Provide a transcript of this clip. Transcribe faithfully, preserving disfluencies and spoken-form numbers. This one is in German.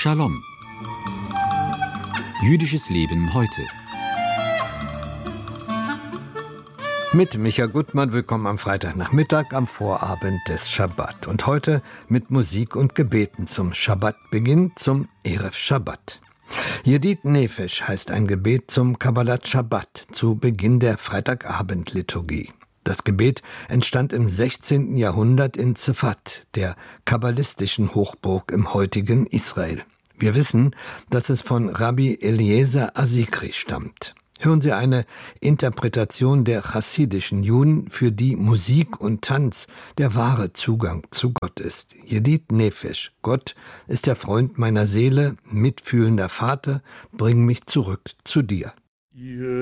Shalom. Jüdisches Leben heute. Mit Micha Gutmann, willkommen am Freitagnachmittag, am Vorabend des Schabbat. Und heute mit Musik und Gebeten zum Schabbatbeginn, zum Erev Shabbat. Yedid Nefesh heißt ein Gebet zum Kabbalat Shabbat, zu Beginn der Freitagabendliturgie. Das Gebet entstand im sechzehnten Jahrhundert in Tzefat, der kabbalistischen Hochburg im heutigen Israel. Wir wissen, dass es von Rabbi Eliezer Asikri stammt. Hören Sie eine Interpretation der chassidischen Juden, für die Musik und Tanz der wahre Zugang zu Gott ist. Yedid Nefesh, Gott ist der Freund meiner Seele, mitfühlender Vater, bring mich zurück zu dir.